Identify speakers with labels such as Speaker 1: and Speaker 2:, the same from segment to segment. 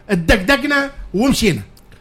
Speaker 1: الدقدقنا ومشينا.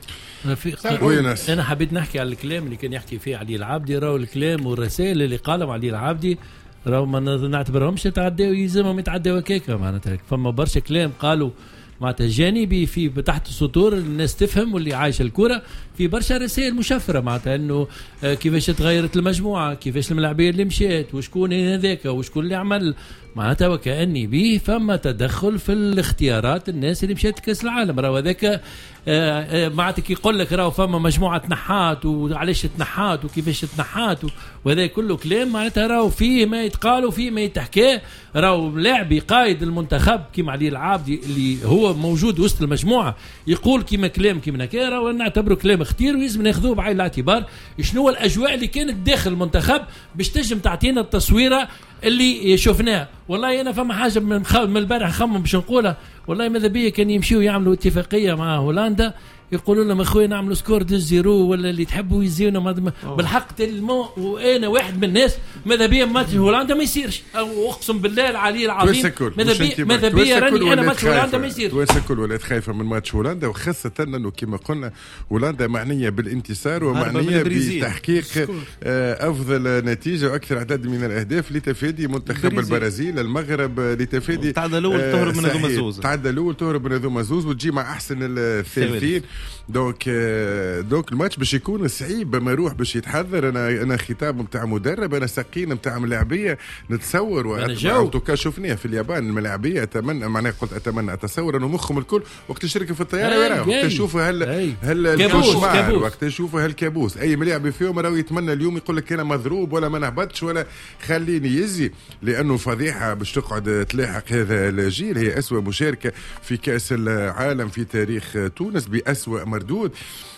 Speaker 2: أنا حبيت نحكي على الكلام اللي كان يحكي فيه علي العابدي. راهو الكلام والرسائل اللي قالهم علي العابدي راهو ما نعتبرهمش يتعداو، يلزمهم يتعداو هكاكا معناتها. فما برشا كلام قالوا معناتها جانبي في تحت السطور الناس تفهم واللي عايشه الكره، في برشا رسائل مشفره معناتها انه كيفاش تغيرت المجموعه، كيفاش الملاعبيه اللي مشات، وشكون هذاك وشكون اللي عمل معناتها، وكأني به فما تدخل في الاختيارات الناس اللي مشات كاس العالم. راهو هذاك معناتها كي يقول لك راهو فما مجموعه تنحات وعلاش تنحات وكيفاش تنحات وهذا كله كلام معناتها راهو فيه ما يتقال وفيه ما يتحكى. راهو لاعبي قائد المنتخب كيما علي العابدي اللي هو موجود وسط المجموعه يقول كيما كلام كيما هكا، راهو نعتبره كلام اختيار ويلزم ناخذوه بعين الاعتبار. شنو الاجواء اللي كانت داخل المنتخب باش تنجم تعطينا التصويره اللي شفناه. والله انا فما حاجه من البارح نخمم باش نقولها، والله ماذا بيا كان يمشيو يعملوا اتفاقيه مع هولندا يقولوا لهم اخويا نعملوا سكور 2-0 ولا اللي تحبوا يزيونا بالحق تلمو. وانا واحد من الناس ماذا بيا ماتش هولندا ما يصيرش، او اقسم بالله العلي العظيم ماذا بيا راني انا ماتش هولندا ما يصيرش.
Speaker 3: تويس الكل ولات خايفه من ماتش هولندا، وخاصه انه كما قلنا هولندا معنيه بالانتصار ومعنيه بتحقيق افضل نتيجه واكثر عدد من الاهداف لتفادي منتخب البرازيل المغرب لتفادي
Speaker 4: تعدى الاول تهرب من هذو مزوز،
Speaker 3: تعدى الاول تهرب من هذو مزوز وتجي مع احسن الثالثين. دونك الماتش باش يكون صعيب ما يروح باش يتحضر. انا خطاب نتاع مدرب، انا سقين نتاع ملاعبيه نتصور وتوكا شفناه في اليابان الملاعبيه. اتمنى معناها قلت اتمنى اتصور انه مخهم الكل وقت يشركوا في الطياره وقت يشوفوا هل وقت يشوفوا هالكابوس اي ملاعبي فيهم راهو يتمنى اليوم يقول لك انا مضروب ولا ما نهبطش ولا خليني يزي، لانه فضيحه باش تقعد تلاحق هذا الجيل. هي اسوأ مشاركه في كاس العالم في تاريخ تونس بأسوأ مردود.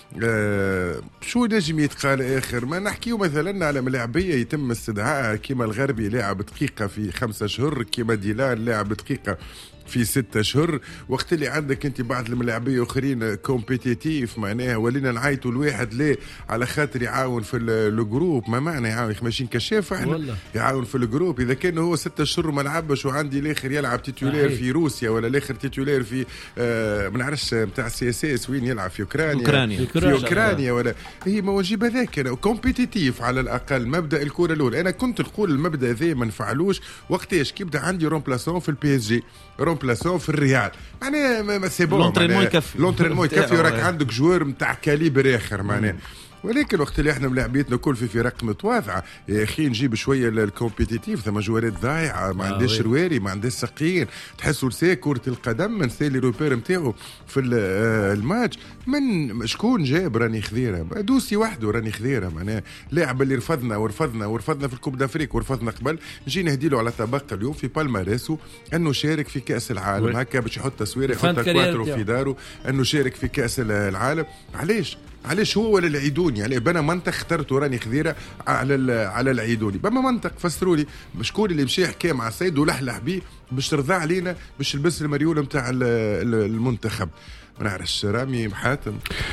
Speaker 3: شو نجم يتقال آخر؟ ما نحكيو مثلا على ملاعبية يتم استدعائها كما الغربي لاعب دقيقة في 5 أشهر، كما ديلان لاعب دقيقة في 6 أشهر، وقت اللي عندك انت بعض الملاعبيه اخرين كومبيتيتيف معناها ولينا نعيطوا الواحد ليه على خاطر يعاون في الجروب. ما معنى يعاون ماشيين كشاف احنا يعاون في الجروب؟ اذا كان هو 6 أشهر ما لعبش وعندي الاخر يلعب تيتولير في روسيا ولا الاخر تيتولير في ما نعرفش نتاع السي اس اس وين يلعب في اوكرانيا ولا هي موجب هذاك كومبيتيتيف على الاقل. مبدا الكره الاولى انا كنت نقول المبدا ذا ما نفعلوش وقتاش كي بدا عندي رومبلاسون في البي اس جي رومبلاسون في الريال معناها سي بون لونترينمون يكفي وراك عندك جوار نتاع كاليبر اخر معناها. ولكن وقت اللي احنا ملاعبيتنا كل في فرق متواضعه يا اخي نجيب شويه الكومبيتيتيف ثم جوارات ضايعه ما عندهاش رواري ما عندهاش سقين تحسوا لسا كره القدم من سالي روبير نتاعو في الماتش من شكون جاب راني خذيره دوسي وحده راني خذيره معناها لاعب اللي ورفضنا في الكوب دافريك ورفضنا قبل نجي نهديله على طبق اليوم في بالماريسو انه شارك في كاس العالم هكا باش يحط تصوير يحط كواترو في داره انه شارك في كاس العالم. علاش هو ولا العيدوني يعني بنا منطق اخترته راني خذيره على العيدوني بما منطق فسروا لي شكون اللي مشى حكى مع السيد ولحلح بيه باش ترضى علينا باش يلبس المريول نتاع المنتخب. ما نعرفش رامي حاتم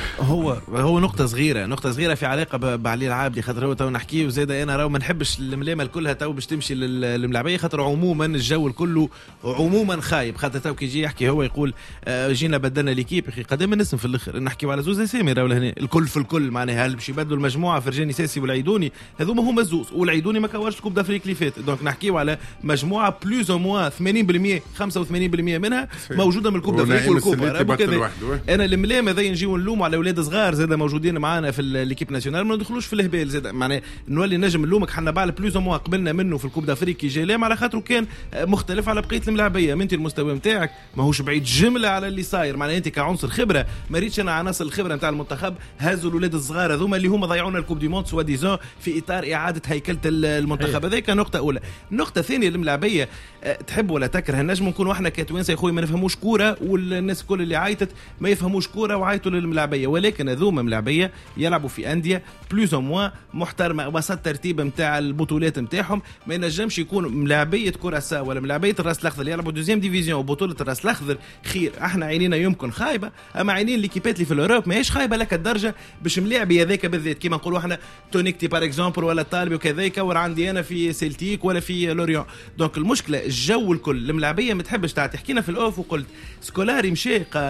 Speaker 4: هو نقطة صغيرة في علاقة بعلي العابدي خاطر هو تو نحكيه وزاد أنا راهو ما نحبش الملامة الكلها تو باش تمشي للملاعبية خاطر عموما الجو الكله عموما خايب خاطر تو كي يجي يحكي هو يقول جينا بدلنا ليكيب أخي قدام النسم في الآخر نحكيو على زوز اسامي راهو هنا الكل في الكل معناها هل باش يبدلوا المجموعة فرجاني ساسي والعيدوني هذوما هما الزوز والعيدوني ما كورش الكوب دافريك اللي فات دونك نحكيو على مجموعة بلوز او موا 80% 85% منها موجودة من الكوب دافريك والكوبا انا الملام هذا نجيو نلوموا على اولاد صغار زاد موجودين معانا في ليكيب ناسيونال ما ندخلوش في الهبال زاد معناه نولي نجم نلومك حنا بعد بلوز موا قبلنا منه في الكوب دافريك جي لام على خاطر كان مختلف على بقيه الملاعبيه انت المستوى نتاعك ماهوش بعيد جمله على اللي صاير معناه انت كعنصر خبره ما ريتش انا عناصر الخبره نتاع المنتخب هازوا الاولاد الصغار هذوما اللي هما ضيعونا الكوب دي موند سوا ديزون في اطار اعاده هيكله المنتخب هذيك نقطه اولى. النقطه الثانيه الملاعبيه تحب ولا تكره نجم نكونوا احنا كتوانسه يا خويا ما نفهموش كوره والناس كل اللي عيطت ما يفهموش كوره وعيطوا للملاعبيه ولكن هذوما ملاعبيه يلعبوا في انديه بلوز او موا محترمه وسط ترتيب نتاع البطولات نتاعهم ما ينجمش يكون ملاعبيه كراساء ولا ملاعبيه الراس الاخضر يلعبوا دوزيام ديفيزيون وبطوله الراس الاخضر خير احنا عينينا يمكن خايبه اما عينين ليكيبات اللي في الاوروب ماهيش خايبه لك الدرجه باش ملاعبي هذاك بالذات كيما نقولوا احنا تونيكتي بار اكزومبل ولا طالبي وكذاك ور عندي انا في سيلتيك ولا في لوريون. دونك المشكله الجو الكل الملاعبيه ما تحبش تحكينا في الاوف وقلت سكولاري مشى قال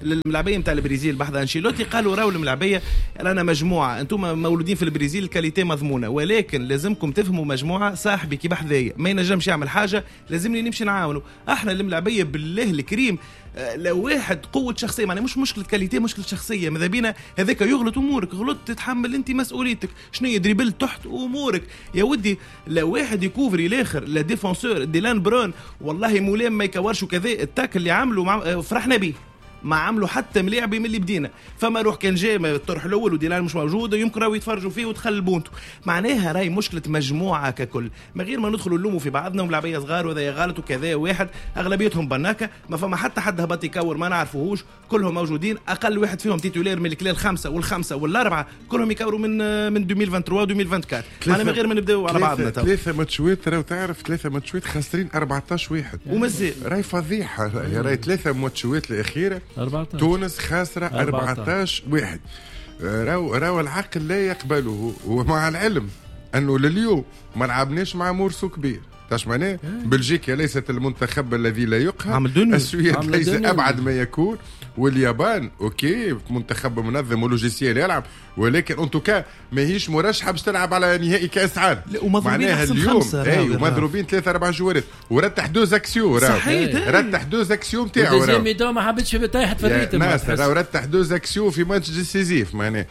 Speaker 4: الملاعبيه نتاع البرازيل بعد انشيلوتي قالوا راهو الملاعبيه رانا مجموعه انتم مولودين في البرازيل الكاليتي مضمونه ولكن لازمكم تفهموا مجموعه صاحبي كي بحذايا ما ينجمش يعمل حاجه لازمني نمشي نعاونه. احنا الملاعبيه بالله الكريم لو واحد قوه شخصيه معناها مش مشكله كاليتي مشكله شخصيه ماذا بينا هذاك يغلط امورك غلط تتحمل انت مسؤوليتك شنو يدريبل تحت امورك يا ودي. لو واحد يكوفري الاخر لا ديفونسور ديلان برون والله مولام ما يكورش وكذا التاك اللي عملوا فرحنا به ما عملوا حتى ملاعبي من اللي بدينا فما روح كان جاي الطرح الاول وديلان مش موجود يمكن راهو يتفرجوا فيه وتخلي بونتو معناها راهي مشكله مجموعه ككل ما غير ما ندخلوا نلوموا في بعضنا وملاعبيه صغار وهذا غلط وكذا واحد اغلبيتهم بناكه ما فما حتى حد هبط يكور ما نعرفوهوش كلهم موجودين اقل واحد فيهم تيتولير من الكلال الخمسه والاربعه كلهم يكوروا من 2023 2024 معناها من غير ما نبداو على بعضنا
Speaker 3: ثلاثه ماتشات راهو تعرف 3 ماتشات خاسرين 14 واحد
Speaker 4: ومازال
Speaker 3: راهي فضيحه راهي 3 ماتشات الاخيره
Speaker 2: 14.
Speaker 3: تونس خاسرة 14 واحد. راو العقل لا يقبله ومع العلم أنه لليوم ما لعبناش مع مورسو كبير تاش معناه بلجيكا ليست المنتخب الذي لا يقهر السويد ليس أبعد ما يكون واليابان أوكي منتخب منظم ولوجيسيال يلعب ولكن انتوكا ماهيش مرشحه باش تلعب على نهائي كاس عالم معناها اليوم ومضروبين 3-4 جوارات ورتح 2 اكسيو رتح 2 اكسيو نتاعو
Speaker 2: ميدو ما حبيتش طايحت في الريتم
Speaker 3: راهو رتح 2 اكسيو في ماتش ديسيزيف معناه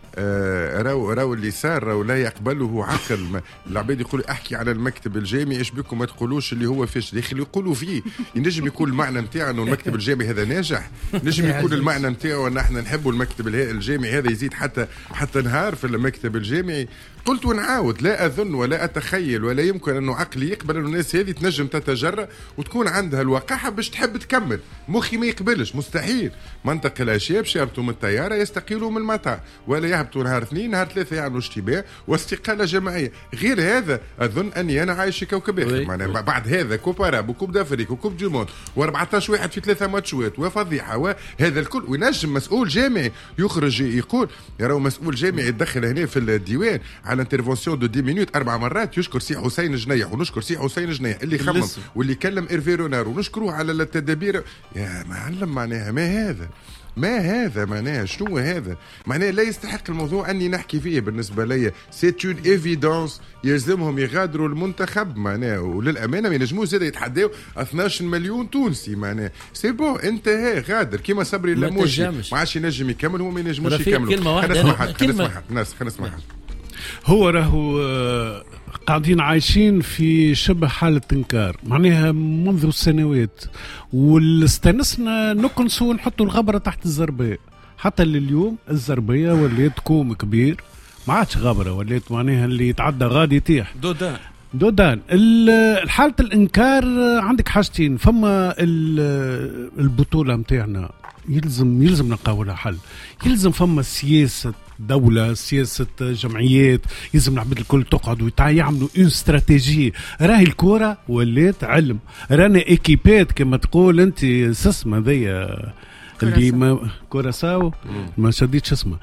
Speaker 3: راو اللي صار راو لا يقبله عقل. العباد يقولوا احكي على المكتب الجامعي ايش بكم ما تقولوش اللي هو فاشل يخلي يقولوا فيه ينجم يكون المعنى نتاعو انه المكتب الجامعي هذا ناجح نجم يكون المعنى نتاعو ان احنا نحبوا المكتب الجامعي هذا يزيد حتى نهار في المكتب الجامعي. قلت ونعاود لا اظن ولا اتخيل ولا يمكن انه عقلي يقبل انه الناس هذه تنجم تتجرأ وتكون عندها الوقاحه باش تحب تكمل مخي ما يقبلش مستحيل. منطق الاشياء باش يهبطوا من الطياره يستقيلوا من المطار ولا يهبطوا نهار 2 نهار 3 يعملوا اشتباه واستقاله جماعيه. غير هذا اظن اني انا عايش في كوكب اخر معناها بعد هذا كوب اراب وكوب دافريك وكوب دي موند و14 واحد في 3 ماتشات وفضيحه وهذا الكل وينجم مسؤول جامعي يخرج يقول يراو مسؤول جامعي يدخل هنا في الديوان على انترفونسيون دو 10 مينوت 4 مرات يشكر سي حسين جنيح ونشكر سي حسين جنيح اللي خمم واللي كلم إيرفي رونار ونشكروه على التدابير. يا معلم معناها ما هذا معناها شنو هذا معناها لا يستحق الموضوع اني نحكي فيه. بالنسبه لي سيت اون ايفيدونس يلزمهم يغادروا المنتخب معناها وللامانه ما ينجموش زاد يتحداو 12 مليون تونسي معناها سي بون انتهى غادر كيما صبري اللاموشي ما عادش ينجم يكمل هو ما ينجموش يكملوا. خلينا نسمع
Speaker 5: هو راهو قاعدين عايشين في شبه حالة إنكار معناها منذ سنوات واستنسنا نكنسوا ونحطوا الغبرة تحت الزربية حتى لليوم الزربية وليت كوم كبير ما عادش غبرة وليت معناها اللي يتعدى غادي يطيح دودان. الحالة الإنكار عندك حاجتين فما البطولة متاعنا يلزم نلقاو حل يلزم فما سياسة دولة سياسة جمعيات يلزم العباد الكل تقعد ويعملوا اون استراتيجية. راهي الكورة ولات علم رانا ايكيبات كما تقول انت سسمة ذي اللي ما كوراساو ما شديتش اسمه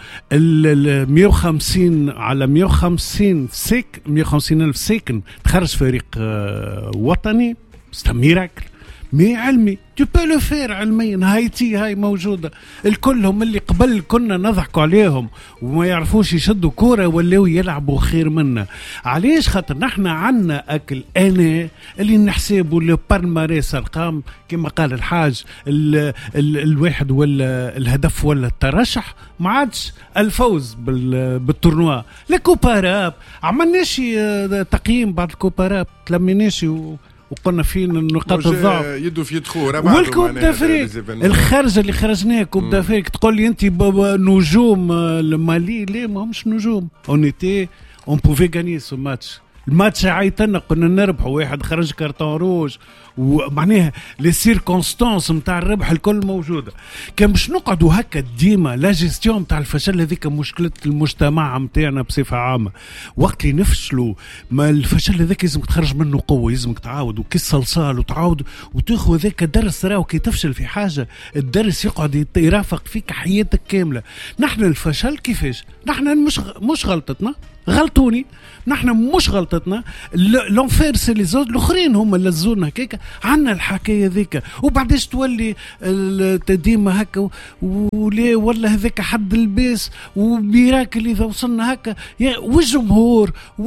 Speaker 5: 150 على 150 ألف ساكن تخرج فريق وطني ميراكل مي علمي tu peux le faire علميا. هاي موجودة الكلهم اللي قبل كنا نضحكوا عليهم وما يعرفوش يشدوا كورة ولاو يلعبوا خير منا. علاش خاطر نحن عنا أكل أنا اللي نحسبه لبالماريس أرقام كما قال الحاج الواحد ولا الهدف ولا الترشح ما عادش الفوز بالتورنوا. الكوباراب عملناش تقييم بعد الكوباراب تلميناش وقلنا فين نقاط الضعف
Speaker 3: يدو في يدخل
Speaker 5: والكوب دافريك الخارج اللي خرجناه كوب دافريك تقول لي انت نجوم المالي لا ما همش نجوم اونيتي اون بوفي غاني سو الماتش عيطنا قلنا نربحوا واحد خرج كارتون روج ومعناها لي سيركونستانس نتاع الربح الكل موجوده. كان باش نقعدوا هكا ديما لا جيستيون نتاع الفشل هذيك مشكله المجتمع نتاعنا بصفه عامه. وقت اللي نفشلوا ما الفشل هذاك لازم تخرج منه قوه لازمك تعاود وكيس صلصال وتعاود وتاخذ ذاك درس. راهو كي تفشل في حاجه الدرس يقعد يرافق فيك حياتك كامله. نحن الفشل كيفاش نحن مش غلطتنا غلطوني، نحن مش غلطتنا. لونفير سي لي زوت الاخرين هم اللي لزونا هكاك. عنا الحكايه ذيك وبعدش تولي ديما هكا وليه ولا هذاك حد الباس وبيراكل اذا وصلنا هكا والجمهور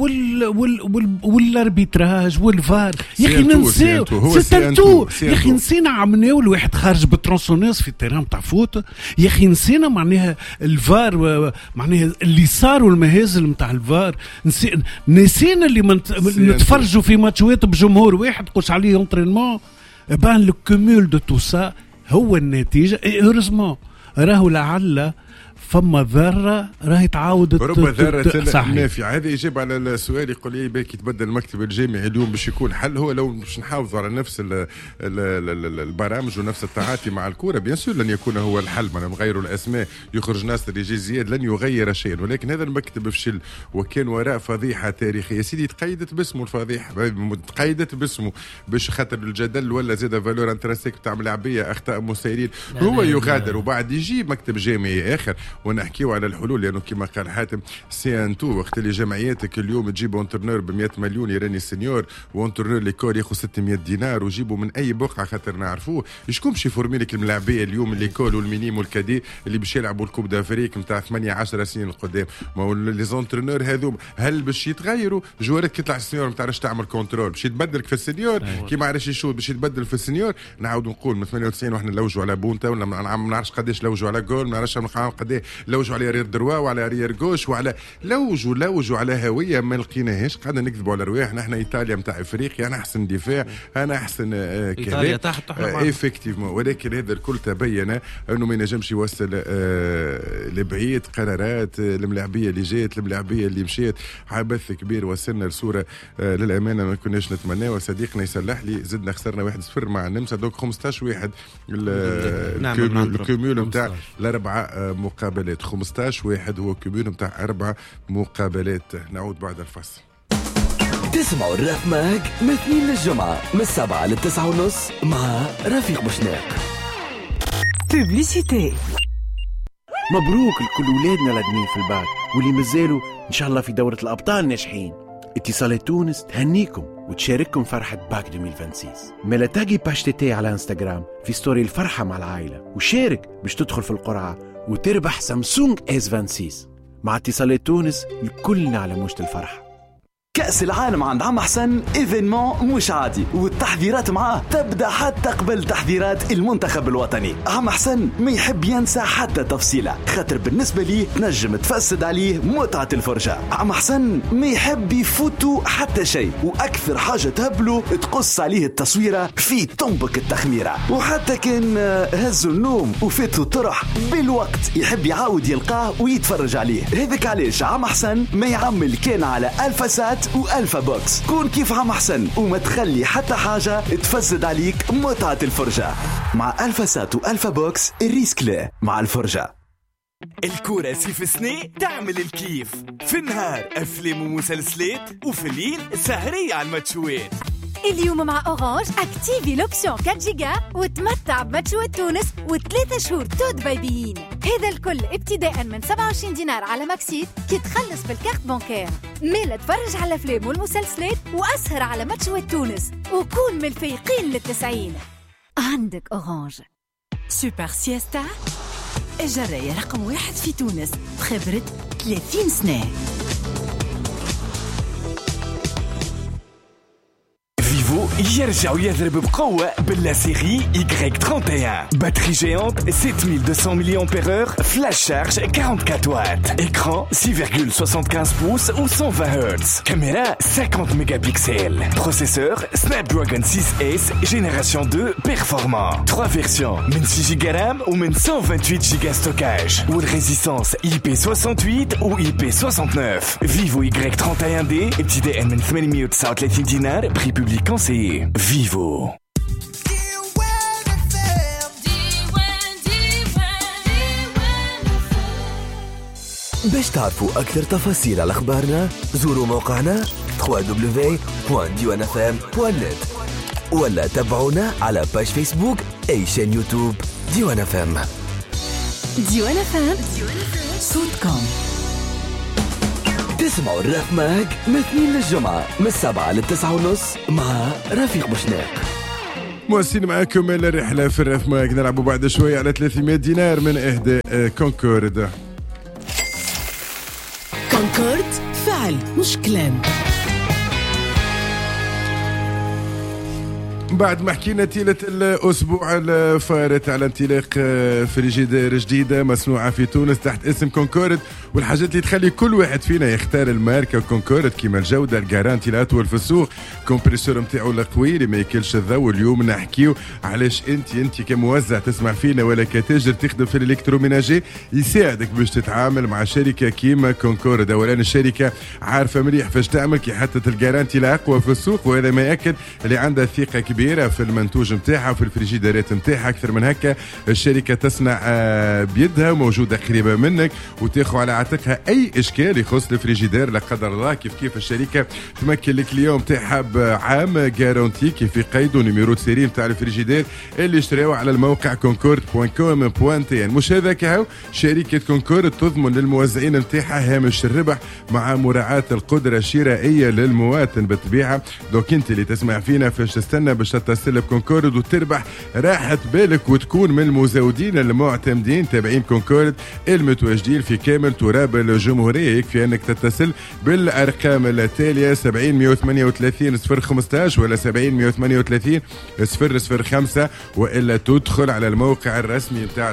Speaker 5: والاربيتراج والفار. يا اخي ننساو سيتنتو، يا اخي نسينا عملناو الواحد خارج بترونسونيس في التيران تاع فوت. يا اخي نسينا معناها الفار، معناها اللي صار والمهازل نتاع الفار. نسينا اللي نتفرجوا في ماتشات بجمهور واحد قوش عليه انطرينمون. بان لو كومول دو تو سا هو النتيجه. هورزمون راهو لعل فما ذره راهي تعاود
Speaker 3: ربما ذره نافعه. هذا يجيب على السؤال. يقول لي باك يتبدل المكتب الجامعي اليوم باش يكون حل. هو لو باش نحافظوا على نفس البرامج ونفس التعاطي مع الكره بيان سور لن يكون هو الحل. ما نغيروا الاسماء يخرج ناصر يجي زياد لن يغير شيئا. ولكن هذا المكتب فشل وكان وراء فضيحه تاريخيه. سيدي تقيدت باسمه الفضيحه، تقيدت باسمه باش خاطر الجدل ولا زاد فالور انترسيك تاع ملاعبيه اخطاء مسيرين هو يغادر وبعد يجي مكتب جامعي اخر ونحكيو على الحلول. لانه كما قال حاتم سي ان تو وقت اللي جمعياتك اليوم تجيب اونترنور ب 100 مليون يراني سينيور وانترنور ليكول ياخذ 600 دينار وجيبوا من اي بقعه خاطر نعرفوه شكون باش يفورمي لك الملاعبيه اليوم ليكول والمينيم والكادي اللي باش يلعبوا الكوب دافريك نتاع 8 10 سنين القدام. ما هو لي زونترنور هذوم هل باش يتغيروا؟ جوارك كي تطلع السينيور ما تعرفش تعمل كنترول باش يتبدلك في السينيور كي ما عرفش يشوط باش يتبدل في السينيور. نعاود نقول من 98 واحنا نلوجوا على بونتا ولا ما نعرفش قداش لوجوا على جول، ما نعرفش قداش لوجوا على رير دروا وعلى رير غوش وعلى لوجوا على هويه ما لقيناهاش. قعدنا نكذبوا على رواحنا. احنا ايطاليا نتاع افريقيا، انا احسن دفاع، انا احسن
Speaker 4: ايطاليا تحت
Speaker 3: ايفيكتيفمون. ولكن هذا الكل تبين انه ما ينجمش يوصل لبعيد. قرارات الملاعبيه اللي جات الملاعبيه اللي مشات عبث كبير. وصلنا لصوره للامانه ما كناش نتمناها. وصديقنا يصلح لي زدنا خسرنا 1-0 مع النمسا. دوك 15 واحد الكوميول نتاع الاربعه مقابلات. 15 واحد هو كوميول نتاع 4 مقابلات. نعود بعد الفصل.
Speaker 6: تسمعوا الراب ماج من 2 للجمعة من 7 ل9:30 مع رفيق بوشناق.
Speaker 7: بوبليسيتي.
Speaker 8: مبروك لكل ولادنا الادمين في الباك واللي مازالوا ان شاء الله في دورة الابطال ناجحين. اتصالات تونس تهنيكم وتشارككم فرحة باك 2026. مالا تاقي باش تي على انستغرام في ستوري الفرحة مع العائلة وشارك باش تدخل في القرعة وتربح سامسونج S26. مع اتصالات تونس الكلنا على موجة الفرحة.
Speaker 6: كأس العالم عند عم حسن إيفينمون مش عادي والتحذيرات معاه تبدأ حتى قبل تحذيرات المنتخب الوطني. عم حسن ما يحب ينسى حتى تفصيلة خاطر بالنسبة ليه تنجم تفسد عليه متعة الفرجة. عم حسن ما يحب يفوتوا حتى شيء وأكثر حاجة تهبله تقص عليه التصويرة في تنبك التخميرة. وحتى كان هزوا النوم وفاتوا الطرح بالوقت يحب يعاود يلقاه ويتفرج عليه. هذاك علاش عم حسن ما يعمل كان على الفاسات وألفا بوكس. كون كيف عم حسن وما تخلي حتى حاجة تفسد عليك متعة الفرجة. مع الفاسات وألفا بوكس الريسك لا مع الفرجة.
Speaker 9: الكورة في سنة تعمل الكيف. في النهار أفلام ومسلسلات وفي الليل سهرية على الماتشوات.
Speaker 10: اليوم مع أورانج اكتيفي لوبسيون 4 جيجا وتمتع بماتشوات تونس و3 شهور تود بايبيين. هذا الكل ابتداء من 27 دينار على ماكسيت كي تخلص بالكارت بانكير. ميلا تفرج على الأفلام والمسلسلات وأسهر على ماتشوات تونس وكون من الفايقين لل90. عندك أورانج.
Speaker 7: سوبر سيستا الجراية رقم 1 في تونس بخبرة 30 سنة.
Speaker 9: فيفو يرجع ويضرب بقوة باللاسيري Y31. باتري جيانت 7200 ملي فلاش شارج 44 وات. écran 6,75 pouces ou 120 Hz. Caméra 50 mégapixels. Processeur Snapdragon 6S génération 2 performant. 3 versions من 6 GB RAM ou من 128 GB stockage. Ou résistance IP68 ou IP69. Vivo Y31D ابتداء من 839 دينار. Prix public conseillé. Vivo.
Speaker 6: باش تعرفوا أكثر تفاصيل على أخبارنا زوروا موقعنا www.diwanfm.net ولا تابعونا على باج فيسبوك أي شان يوتيوب ديوان FM.
Speaker 7: ديوان FM صوتكم.
Speaker 9: تسمعوا الراف ماج من 2 للجمعة من 7 ل9:30 مع رفيق بوشناق.
Speaker 3: مواصلين معاكم الرحلة في الراف ماج. نلعبوا بعد شوية على 300 دينار من إهداء كونكورد.
Speaker 11: كونكورد فعل مش كلام.
Speaker 3: بعد ما حكينا تيلة الأسبوع الفارت على انطلاق فريجيدير جديدة مصنوعة في تونس تحت اسم كونكورد، والحاجات اللي تخلي كل واحد فينا يختار الماركة كونكورد كيما الجودة، الجارانتي الأطول في السوق، كومبريسور متاعو القوي اللي ما يكلش الضوء. اليوم نحكيو علاش انت كموزع تسمع فينا ولا كتاجر تخدم في الالكتروميناجي يساعدك باش تتعامل مع شركة كيما كونكورد. اولا الشركة عارفة مليح فاش تعمل كي حطت الجارانتي الأقوى في السوق، وهذا ما يأكد اللي عندها ثقة كبيرة في المنتوج متاعها وفي الفريجيدارات متاعها. اكثر من هكا الشركه تصنع بيدها وموجوده قريبه منك وتاخذ على عاتقها اي اشكال يخص الفريجيدار لا قدر الله. كيف الشركه تمكن الكليون متاعها بعام جارونتي كيف يقيدوا نيميرو سيري متاع الفريجيدار اللي اشتراوه على الموقع concord.com.tn. مش هذا كهو، شركه كونكورد تضمن للموزعين متاعها هامش الربح مع مراعاه القدره الشرائيه للمواطن بالطبيعه. دوك انت اللي تسمع فينا فاش تستنى باش تتصل بكونكورد وتربح راحة بالك وتكون من المزودين المعتمدين تابعين كونكورد المتواجدين في كامل تراب الجمهورية. يكفي انك تتصل بالارقام التالية 70 138 015 ولا 70 138 005 والا تدخل على الموقع الرسمي متاع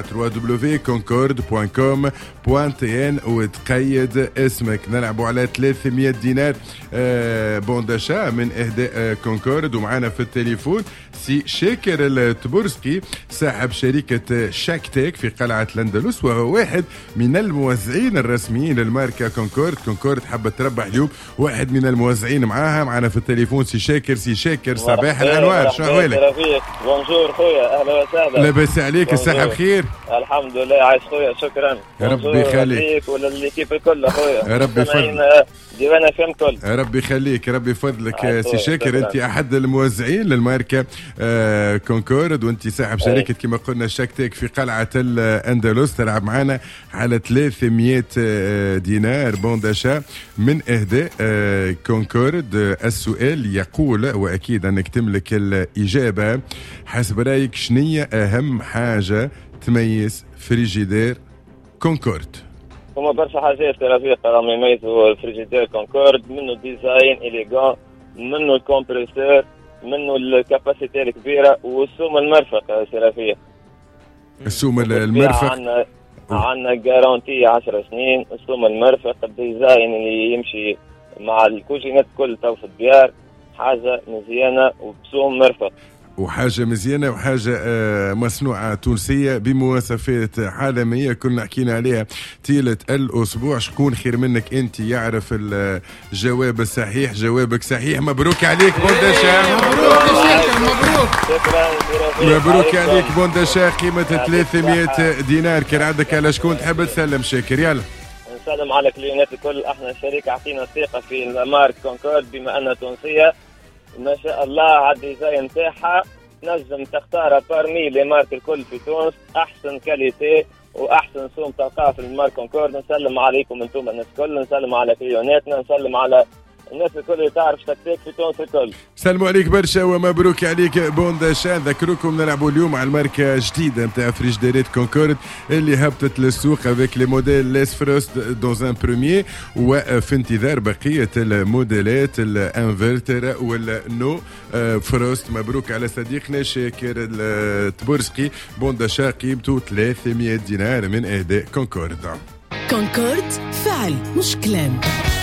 Speaker 3: www.concord.com.tn وتقيد اسمك. نلعبوا على 300 دينار بون داشا من اهداء كونكورد. ومعنا في التليفون سي شاكر التبورسكي صاحب شركة شاكتيك في قلعة الأندلس، وهو واحد من الموزعين الرسميين للماركة كونكورد. كونكورد حابة تربح اليوم واحد من الموزعين معنا في التليفون. سي شاكر صباح الأنوار، شنو أحوالك؟
Speaker 12: بونجور خويا، أهلا وسهلا.
Speaker 3: لاباس عليك؟ الصحة بخير؟
Speaker 12: الحمد لله عايش خويا، شكرا.
Speaker 3: ربي يخليك
Speaker 12: ولا كيف الكل خويا.
Speaker 3: ربي يفضلك.
Speaker 12: ديوانا فهم كل.
Speaker 3: ربي يخليك، ربي يفضلك. سي شاكر انت احد الموزعين للماركه كونكورد وانت صاحب شركه كما قلنا شاكتيك في قلعه الاندلس. تلعب معنا على 300 دينار بون داشا من اهداء كونكورد. السؤال يقول، واكيد انك تملك الاجابه، حسب رايك شنية اهم حاجه تميز فريجيدير كونكورد؟
Speaker 12: هما برشا حاجات رفيق راهم يميزوا الفريجيدير كونكورد، منه ديزاين إليغون، منه الكومبريسور، منه الكاباسيتي الكبيرة، والسوم المرفق سي رفيق.
Speaker 3: السوم المرفق
Speaker 12: عندنا جارونتي 10 سنين. السوم المرفق، الديزاين اللي يمشي مع الكوجينات كل تو في الديار، حاجة مزيانة وبسوم مرفق.
Speaker 3: وحاجة مزيانة وحاجة مصنوعة تونسية بمواصفات عالمية كنا حكينا عليها طيلة الأسبوع. شكون خير منك أنت يعرف الجواب الصحيح؟ جوابك صحيح، مبروك عليك بونداشا. مبروك عليك بونداشا، قيمة 300 دينار. كان عندك على شكون تحب تسلم؟ شاكر يلا.
Speaker 12: نسلم على كليونات الكل. احنا الشركة عطينا الثقة في المارك كونكورد بما أنها تونسية ما شاء الله. على الديزاين تاعها نجم تختارها بارمي لي مارك الكل في تونس، احسن كاليتي واحسن سوم تلقاها في المارك كونكورد. نسلم عليكم انتم الناس الكل، نسلم على كليوناتنا، نسلم على الناس الكل اللي تعرف شاكتيك في تونس الكل.
Speaker 3: سلموا عليك برشا ومبروك عليك بونداشا. نذكركم نلعبوا اليوم على الماركة جديدة نتاع فريجيديرات كونكورد اللي هبطت للسوق افيك لي موديل ليس فروست دون ان بروميير، وفي انتظار بقية الموديلات الانفرتر والنو فروست. مبروك على صديقنا شاكر التبورسكي. بونداشا قيمته 300 دينار من اهداء كونكورد.
Speaker 11: كونكورد فعل مش كلام.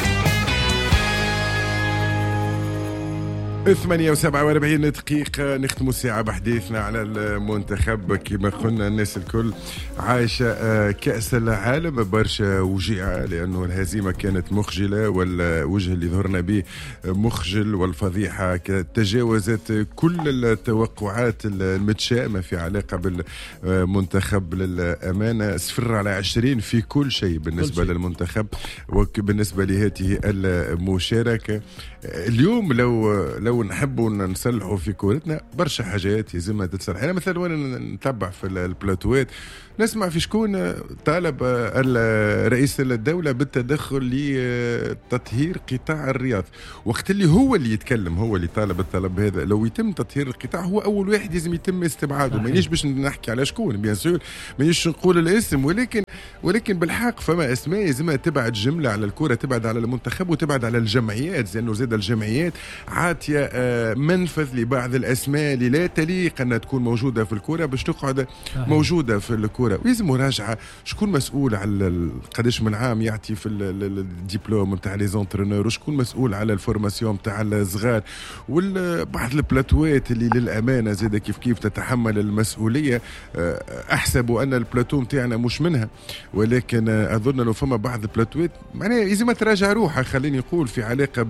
Speaker 3: 48 دقيقة نختم الساعة بحديثنا على المنتخب. كما قلنا الناس الكل عايشة كأس العالم برشا وجيعة لأنه الهزيمة كانت مخجلة والوجه اللي ظهرنا به مخجل، والفضيحة تجاوزت كل التوقعات المتشائمة في علاقة بالمنتخب. للأمانة 0/20 في كل شيء بالنسبة للمنتخب وبالنسبة لهذه المشاركة. اليوم لو لو نحبوا نسلحوا في كورتنا برشا حاجات يلزمها تتصلح. انا مثلا وانا نتبع في البلاتوات نسمع في شكون طالب رئيس الدولة بالتدخل لتطهير قطاع الرياض، وقت اللي هو اللي يتكلم، هو اللي طالب الطلب هذا. لو يتم تطهير القطاع هو أول واحد لازم يتم استبعاده. مانيش باش نحكي على شكون بيان سور، مانيش نقول الاسم، ولكن بالحق فما اسماء لازمها تبعد جملة على الكرة، تبعد على المنتخب وتبعد على الجمعيات، لأنه زاد الجمعيات عاطية منفذ لبعض الأسماء اللي لا تليق أنها تكون موجودة في الكرة باش تقعد موجودة في الكرة. ولازم مراجعة شكون مسؤول على قداش من عام يعطي في الدبلوم نتاع لي زونترينور، وشكون مسؤول على الفورماسيون نتاع الصغار، وبعض البلاتوات اللي للأمانة زاد كيف تتحمل المسؤولية. أحسب أن البلاتو نتاعنا مش منها، ولكن أظن أنه فما بعض البلاتوات معناها لازم تراجع روحها، خليني نقول في علاقة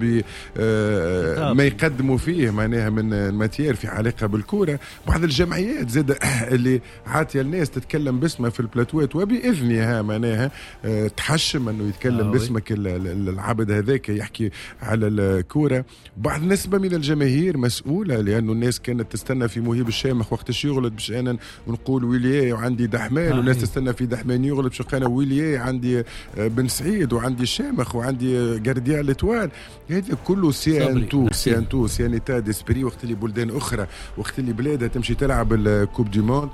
Speaker 3: بما يقدموا فيه معناها من ماتير في علاقة بالكورة. بعض الجمعيات زاد اللي عاطية الناس تتكلم باسمها في البلاتوات وبإذنها معناها تحشم أنه يتكلم باسمك العبد هذاك يحكي على الكورة. بعض نسبة من الجماهير مسؤولة، لأنه الناس كانت تستنى في مهيب الشامخ وقت يغلط باش أنا نقول ويليا وعندي دحمان، والناس تستنى في دحمان يغلط باش أنا ويليا عندي بن سعيد وعندي الشامخ وعندي جارديان لتوال. هذا كله سيانتو سيانيتا ديسبري. وقت اللي بلدان أخرى، وقت اللي بلادها تمشي تلعب الكوب دي موند،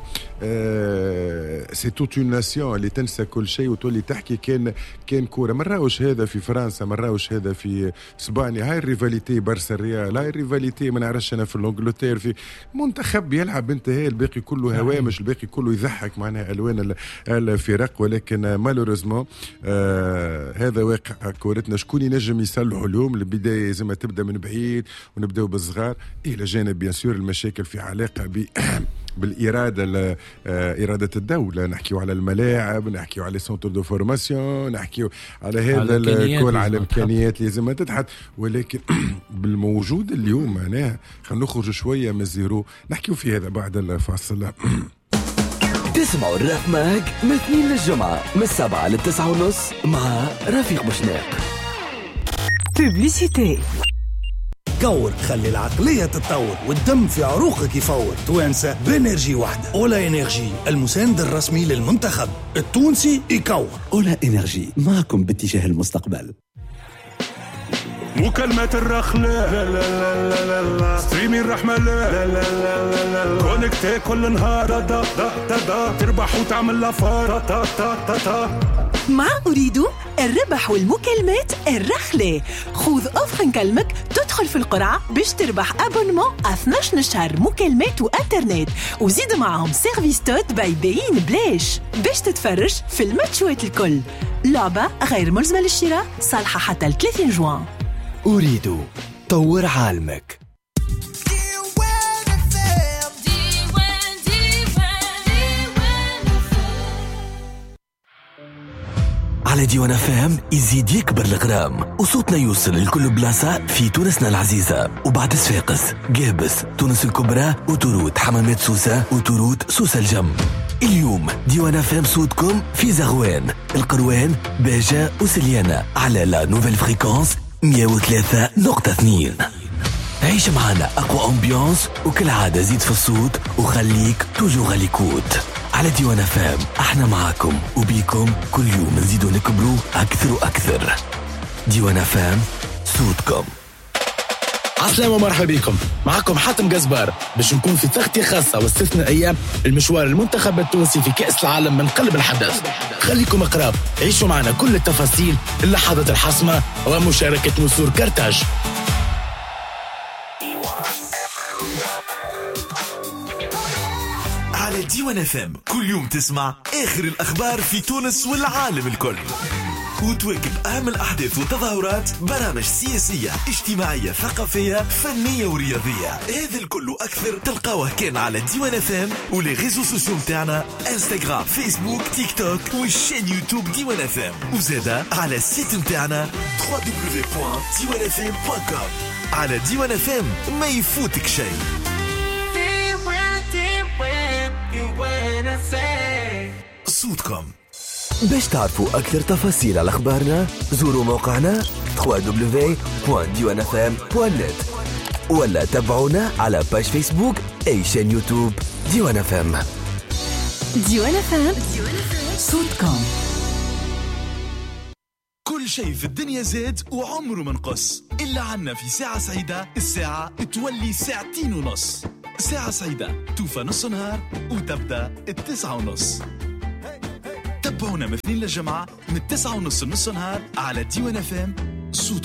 Speaker 3: سي توت اون ناسيون اللي تنسى كل شيء وتولي تحكي كان كوره. ما راوش هذا في فرنسا، ما راوش هذا في اسبانيا. هاي الريفاليتي برشا الريال، هاي الريفاليتي ما نعرفش انا في الانجلتير في منتخب يلعب انتهى، الباقي كله هوامش، الباقي كله يضحك معناها الوان الفرق. ولكن مالوريزمون هذا واقع كورتنا. شكون ينجم يصلحوا اليوم؟ البدايه لازم تبدا من بعيد ونبداو بالصغار، الى جانب بيان سور المشاكل في علاقه بالإرادة، إرادة الدولة. نحكيو على الملاعب، نحكيو على سنتر دو فورماسيون، نحكيو على هذا الكل، على الإمكانيات لازم تتحط. ولكن بالموجود اليوم معناها خلينا نخرج شوية من الزيرو. نحكيو في هذا بعد الفاصل.
Speaker 13: تسمعوا الراب ماج من الاثنين للجمعة من 7 ل9:30 مع رفيق بوشناق.
Speaker 14: بوبليسيتي. كور خلي العقلية تتطور والدم في عروقك يفور. توانسة بانرجي واحدة. أولا إنرجي المساند الرسمي للمنتخب التونسي يكور.
Speaker 13: أولا إنرجي معكم باتجاه المستقبل.
Speaker 15: مكالمات الرخلة لا لا لا لا لا، ستريمي الرحمة لا لا لا لا لا، كونكتي كل نهار دا دا دا دا، تربح وتعمل لافار تا تا تا تا.
Speaker 11: مع أريد الربح والمكالمات الرخلة. خذ أوفر نكلمك تدخل في القرعة باش تربح أبونمون 12 شهر مكالمات وإنترنت، وزيد معهم سيرفيس توت بايبين بلاش باش تتفرج في الماتشات الكل. لعبة غير ملزمة للشراء، صالحة حتى 30 جوان.
Speaker 13: أريد طور عالمك. على ديوان فام يزيد يكبر الغرام وصوتنا يوصل لكل بلاصة في تونسنا العزيزة وبعد صفاقس، قابس، تونس الكبرى، وتورود، حمامات سوسة، وتورود سوسة الجم. اليوم ديوان فام صوتكم في زغوان، القروان، باجة وسليانة على لا نوفيل فريكونس 103.2. عيش معنا أقوى أمبيانس، وكل عادة زيد في الصوت وخليك توجو غاليكوت. على ديوان فام احنا معاكم وبيكم كل يوم نزيدو نكبروا أكثر وأكثر. ديوان فام صوتكم.
Speaker 16: عسلامة ومرحبا بكم، معكم حاتم جزبار باش نكون في تغطية خاصة واستثنائية المشوار المنتخب التونسي في كأس العالم من قلب الحدث. خليكم قراب، عيشوا معنا كل التفاصيل، اللحظات الحاسمة ومشاركة نسور كرتاج.
Speaker 17: على ديوان فام كل يوم تسمع آخر الأخبار في تونس والعالم الكل، وتواكب أهم الأحداث والتظاهرات، برامج سياسية، اجتماعية، ثقافية، فنية ورياضية. هذا الكل أكثر تلقاوه كان على ديوان فام ولي ريزو سوسيو متاعنا، انستغرام، فيسبوك، تيك توك والشين يوتيوب ديوان فام، وزادا على السيت متاعنا www.diwanfm.com. على ديوان فام ما يفوتك شيء. صوتكم.
Speaker 13: باش تعرفوا أكثر تفاصيل على أخبارنا زوروا موقعنا www.diwanfm.net. ولا تابعونا على باج فيسبوك أي شان يوتيوب ديوان FM.
Speaker 7: ديوان FM صوتكم.
Speaker 17: كل شيء في الدنيا زاد وعمره منقص إلا عنا في ساعة سعيدة. الساعة تولي 2:30. ساعة سعيدة توفى نص نهار وتبدأ 9:30. تابعونا من 2 للجمعة من 9:30 لنص نهار على ديوان FM صوتكم.